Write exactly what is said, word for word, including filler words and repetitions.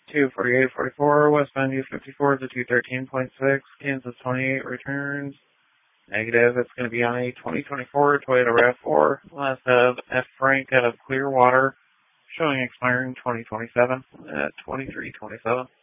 two forty-eight forty-four, westbound U fifty-four to two thirteen point six, Kansas twenty-eight returns. Negative, it's going to be on a twenty twenty-four Toyota RAV four, last of F. Frank out of Clearwater, showing expiring twenty twenty-seven at twenty-three twenty-seven.